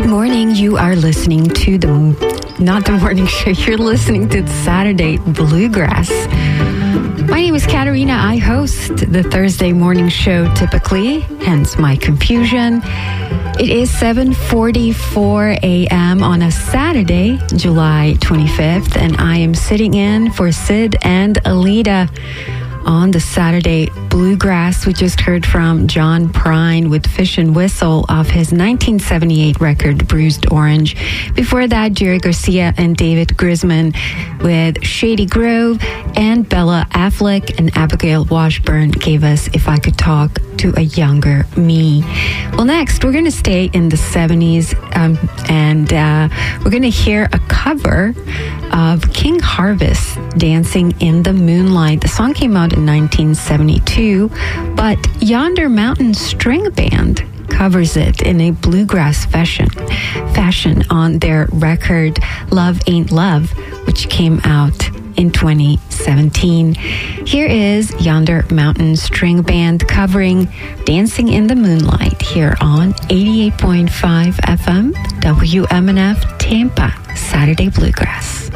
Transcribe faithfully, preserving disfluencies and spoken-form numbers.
morning. You are listening to the, not the morning show, you're listening to Saturday Bluegrass. My name is Katarina. I host the Thursday morning show typically, hence my confusion. It is seven forty-four a.m. on a Saturday, July twenty-fifth, and I am sitting in for Sid and Alita on the Saturday Bluegrass. We just heard from John Prine with Fish and Whistle off his nineteen seventy-eight record, Bruised Orange. Before that, Jerry Garcia and David Grisman with Shady Grove, and Bella Affleck and Abigail Washburn gave us If I Could Talk to a Younger Me. Well, next, we're going to stay in the seventies, um, and uh, we're going to hear a cover of King Harvest, Dancing in the Moonlight. The song came out in nineteen seventy-two, but Yonder Mountain String Band covers it in a bluegrass fashion, fashion on their record Love Ain't Love, which came out in twenty seventeen. Here is Yonder Mountain String Band covering Dancing in the Moonlight here on eighty-eight point five F M W M N F Tampa, Saturday Bluegrass.